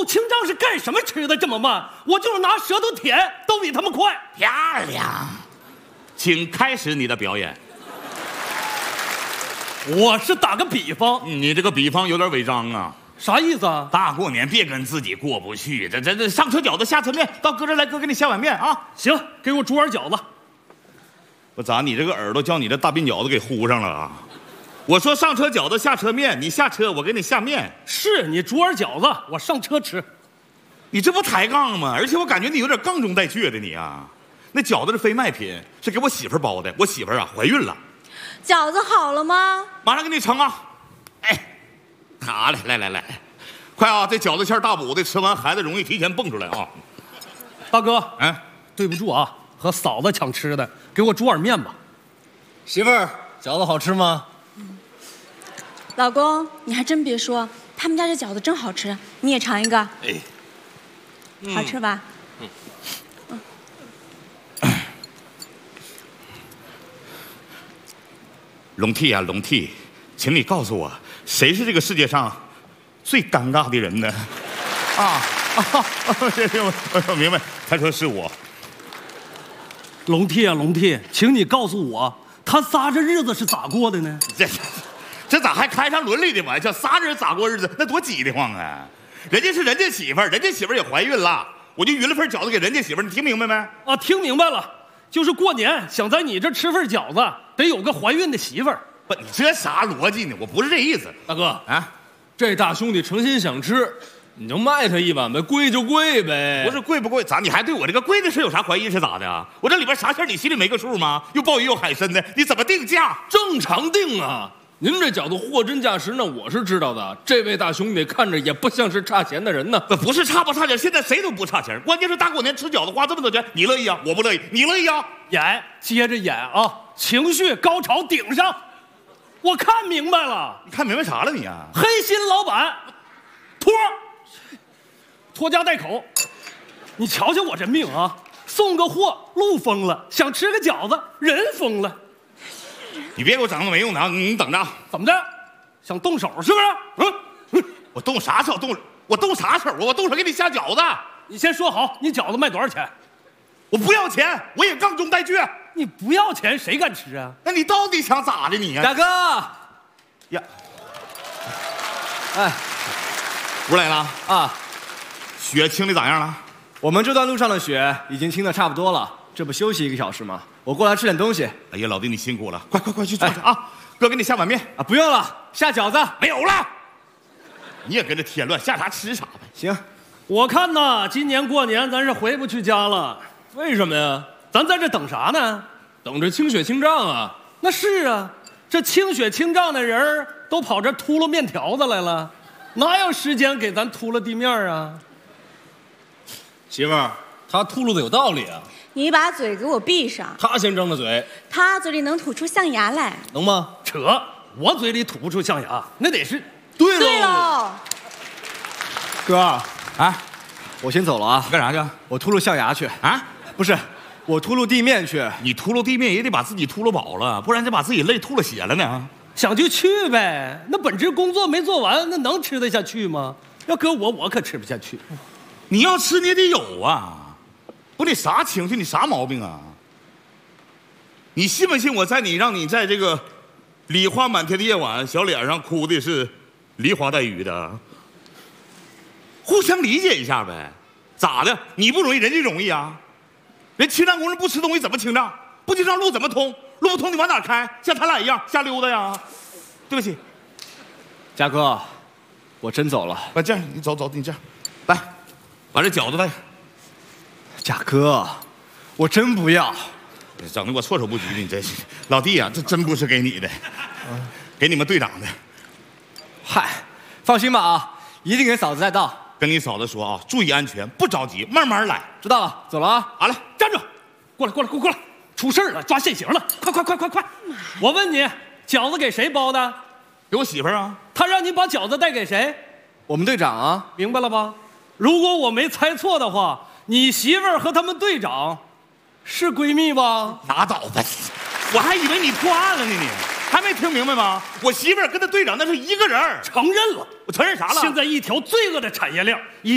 清账是干什么吃的这么慢？我就是拿舌头舔都比他们快。 漂亮，请开始你的表演。 我是打个比方， 你这个比方有点违章啊。 啥意思啊？ 大过年别跟自己过不去，这上车饺子下车面，到哥这来，哥给你下碗面啊。 行，给我煮碗饺子。 我咋你这个耳朵叫你这大鬓饺子给糊上了啊？我说上车饺子下车面，你下车我给你下面。 是你煮碗饺子，我上车吃。 你这不抬杠吗？而且我感觉你有点杠中带倔的你啊。那饺子是非卖品，是给我媳妇包的，我媳妇啊怀孕了。 饺子好了吗？ 马上给你盛啊。哎，拿来，快啊！这饺子馅大补的，吃完孩子容易提前蹦出来啊。 大哥， 哎， 对不住啊，和嫂子抢吃的，给我煮碗面吧。 媳妇儿，饺子好吃吗？ 老公，你还真别说，他们家这饺子真好吃，你也尝一个。 哎， 好吃吧？ 龙娣啊，龙娣，请你告诉我，谁是这个世界上最尴尬的人呢？我明白，他说是我。 龙娣啊，龙娣，请你告诉我，他仨这日子是咋过的呢？ 这咋还开上伦理的玩笑？仨人咋过日子？那多挤得慌啊！人家是人家媳妇儿，人家媳妇儿也怀孕了，我就匀了份饺子给人家媳妇儿，你听明白没？ 啊，听明白了，就是过年想在你这吃份饺子，得有个怀孕的媳妇儿。 不，你这啥逻辑呢？我不是这意思。 大哥啊， 这大兄弟诚心想吃，你就卖他一碗呗，贵就贵呗。 不是贵不贵，咋你还对我这个贵的事有啥怀疑是咋的啊？我这里边啥馅儿你心里没个数吗？又鲍鱼又海参的，你怎么定价？ 正常定啊！您这饺子货真价实呢，我是知道的。这位大兄弟看着也不像是差钱的人呢。 不是差不差钱，现在谁都不差钱，关键是大过年吃饺子花这么多钱，你乐意啊？我不乐意，你乐意啊？ 演，接着演啊！情绪高潮顶上，我看明白了。 你看明白啥了你啊？ 黑心老板，拖家带口。你瞧瞧我这命啊！送个货路疯了，想吃个饺子人疯了。 你别给我整那没用的啊！你等着， 怎么的？想动手是不是？ 我动啥手？我动啥手？我动手给你下饺子。 你先说好，你饺子卖多少钱？ 我不要钱，我也杠中带倔。 你不要钱谁敢吃啊？ 那你到底想咋的你呀？ 大哥， 呀， 哎， 不来了啊， 雪清的咋样了？ 我们这段路上的雪已经清的差不多了，这不休息1个小时吗？我过来吃点东西。 哎呀，老弟你辛苦了，快去坐着啊！哥给你下碗面啊，不用了，下饺子没有了。你也跟着添乱，下啥吃啥呗。 行， 我看呐，今年过年咱是回不去家了。 为什么呀？ 咱在这等啥呢？ 等着清雪清账啊。 那是啊，这清雪清账的人都跑这秃噜面条子来了，哪有时间给咱秃噜地面啊？ 媳妇儿，他秃噜的有道理啊。 你把嘴给我闭上。 他先张的嘴， 他嘴里能吐出象牙来。 能吗？ 扯，我嘴里吐不出象牙，那得是。 对对喽。 哥啊， 我先走了啊。 干啥去？ 我秃噜象牙去啊？ 不是，我秃噜地面去。 你秃噜地面也得把自己秃噜饱了，不然就把自己累吐了血了呢。 想就去呗，那本职工作没做完，那能吃得下去吗？要搁我可吃不下去。 你要吃你也得有啊。不，你啥情绪？你啥毛病啊？你信不信我让你在这个梨花满天的夜晚，小脸上哭的是梨花带雨的？互相理解一下呗。咋的？你不容易，人家容易啊。人清账工人不吃东西怎么清账？不清账路怎么通？路不通你往哪开？像他俩一样瞎溜达呀？对不起， 嘉哥，我真走了。 这样你走，你这样，来，把这饺子带。 嘉哥，我真不要， 整的我措手不及的，你这是老弟啊，这真不是给你的，给你们队长的。 嗨，放心吧啊，一定给嫂子带到。 跟你嫂子说啊，注意安全，不着急，慢慢来。 知道了，走了啊。 好了，站住！过来！出事了，抓现行了！快！我问你，饺子给谁包的？ 给我媳妇儿啊。 他让你把饺子带给谁？ 我们队长啊， 明白了吧？如果我没猜错的话，你媳妇儿和他们队长是闺蜜吧？ 拉倒吧，我还以为你破案了呢，你还没听明白吗？我媳妇儿跟他队长那是一个人。 承认了， 我承认啥了？ 现在一条罪恶的产业链